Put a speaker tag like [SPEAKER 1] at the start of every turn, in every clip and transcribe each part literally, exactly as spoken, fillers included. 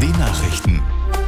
[SPEAKER 1] Die Nachrichten.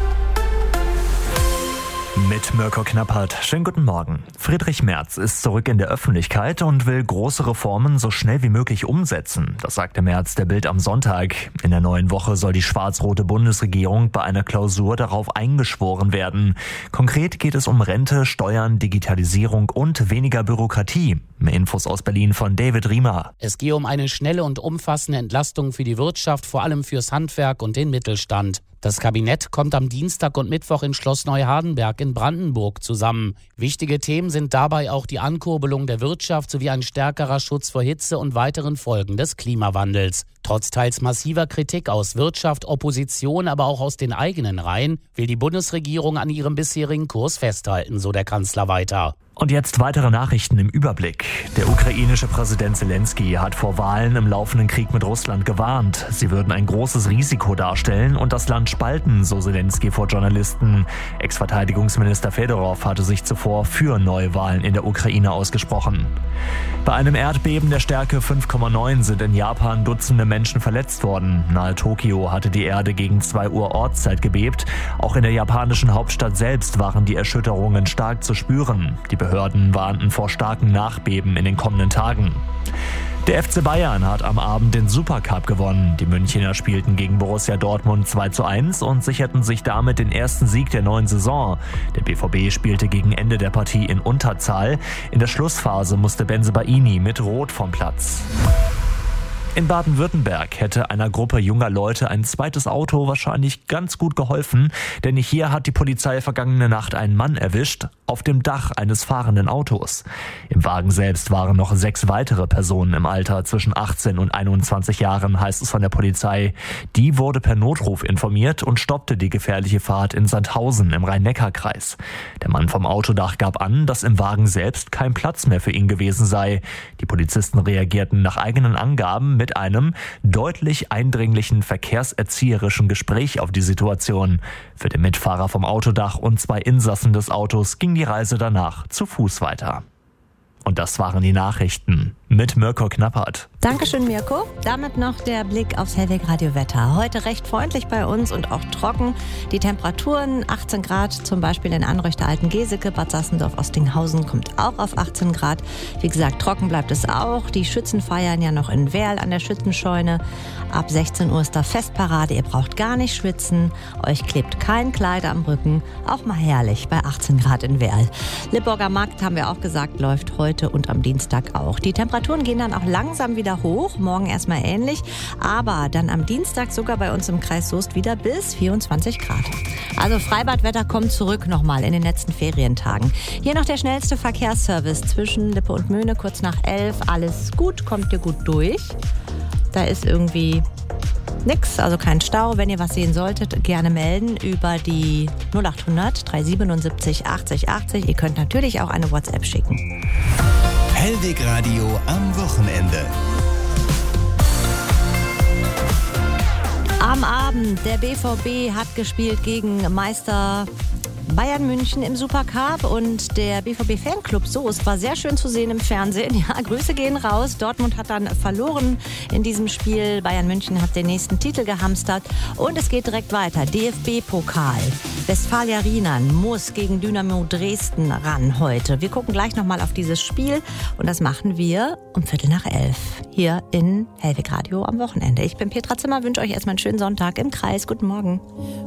[SPEAKER 2] Mit Mirko Knappert. Schönen guten Morgen. Friedrich Merz ist zurück in der Öffentlichkeit und will große Reformen so schnell wie möglich umsetzen. Das sagte Merz der Bild am Sonntag. In der neuen Woche soll die schwarz-rote Bundesregierung bei einer Klausur darauf eingeschworen werden. Konkret geht es um Rente, Steuern, Digitalisierung und weniger Bürokratie. Mehr Infos aus Berlin von David Riemer.
[SPEAKER 3] Es gehe um eine schnelle und umfassende Entlastung für die Wirtschaft, vor allem fürs Handwerk und den Mittelstand. Das Kabinett kommt am Dienstag und Mittwoch in Schloss Neuhardenberg in Brandenburg zusammen. Wichtige Themen sind dabei auch die Ankurbelung der Wirtschaft sowie ein stärkerer Schutz vor Hitze und weiteren Folgen des Klimawandels. Trotz teils massiver Kritik aus Wirtschaft, Opposition, aber auch aus den eigenen Reihen, will die Bundesregierung an ihrem bisherigen Kurs festhalten, so der Kanzler weiter.
[SPEAKER 2] Und jetzt weitere Nachrichten im Überblick. Der ukrainische Präsident Zelensky hat vor Wahlen im laufenden Krieg mit Russland gewarnt. Sie würden ein großes Risiko darstellen und das Land spalten, so Zelensky vor Journalisten. Ex-Verteidigungsminister Fedorov hatte sich zuvor für Neuwahlen in der Ukraine ausgesprochen. Bei einem Erdbeben der Stärke fünf Komma neun sind in Japan Dutzende Menschen verletzt worden. Nahe Tokio hatte die Erde gegen zwei Uhr Ortszeit gebebt. Auch in der japanischen Hauptstadt selbst waren die Erschütterungen stark zu spüren. Die Behörden warnten vor starken Nachbeben in den kommenden Tagen. Der F C Bayern hat am Abend den Supercup gewonnen. Die Münchner spielten gegen Borussia Dortmund zwei zu eins und sicherten sich damit den ersten Sieg der neuen Saison. Der B V B spielte gegen Ende der Partie in Unterzahl. In der Schlussphase musste Bensebaini mit Rot vom Platz. In Baden-Württemberg hätte einer Gruppe junger Leute ein zweites Auto wahrscheinlich ganz gut geholfen, denn hier hat die Polizei vergangene Nacht einen Mann erwischt, auf dem Dach eines fahrenden Autos. Im Wagen selbst waren noch sechs weitere Personen im Alter zwischen achtzehn und einundzwanzig Jahren, heißt es von der Polizei. Die wurde per Notruf informiert und stoppte die gefährliche Fahrt in Sandhausen im Rhein-Neckar-Kreis. Der Mann vom Autodach gab an, dass im Wagen selbst kein Platz mehr für ihn gewesen sei. Die Polizisten reagierten nach eigenen Angaben mit mit einem deutlich eindringlichen verkehrserzieherischen Gespräch auf die Situation. Für den Mitfahrer vom Autodach und zwei Insassen des Autos ging die Reise danach zu Fuß weiter. Und das waren die Nachrichten mit Mirko Knappert.
[SPEAKER 4] Dankeschön, Mirko. Damit noch der Blick aufs Hellweg Radio Wetter. Heute recht freundlich bei uns und auch trocken. Die Temperaturen achtzehn Grad, zum Beispiel in Anröchter Altengeseke, Bad Sassendorf, Ostinghausen kommt auch auf achtzehn Grad. Wie gesagt, trocken bleibt es auch. Die Schützen feiern ja noch in Werl an der Schützenscheune. Ab sechzehn Uhr ist da Festparade. Ihr braucht gar nicht schwitzen. Euch klebt kein Kleid am Rücken. Auch mal herrlich bei achtzehn Grad in Werl. Lippburger Markt, haben wir auch gesagt, läuft heute und am Dienstag auch. Die Temperaturen gehen dann auch langsam wieder hoch, morgen erstmal ähnlich, aber dann am Dienstag sogar bei uns im Kreis Soest wieder bis vierundzwanzig Grad. Also Freibadwetter kommt zurück nochmal in den letzten Ferientagen. Hier noch der schnellste Verkehrsservice zwischen Lippe und Möhne, kurz nach elf. Alles gut, kommt ihr gut durch. Da ist irgendwie nix, also kein Stau. Wenn ihr was sehen solltet, gerne melden über die null acht hundert dreihundertsiebenundsiebzig achtzig achtzig. Ihr könnt natürlich auch eine WhatsApp schicken.
[SPEAKER 1] Hellweg Radio am Wochenende.
[SPEAKER 4] Am Abend, der B V B hat gespielt gegen Meister Bayern München im Supercup und der B V B-Fanclub Soest war sehr schön zu sehen im Fernsehen. Ja, Grüße gehen raus. Dortmund hat dann verloren in diesem Spiel. Bayern München hat den nächsten Titel gehamstert und es geht direkt weiter. D F B-Pokal. Westfalia Rienan muss gegen Dynamo Dresden ran heute. Wir gucken gleich nochmal auf dieses Spiel und das machen wir um Viertel nach elf hier in Hellweg Radio am Wochenende. Ich bin Petra Zimmer, wünsche euch erstmal einen schönen Sonntag im Kreis. Guten Morgen.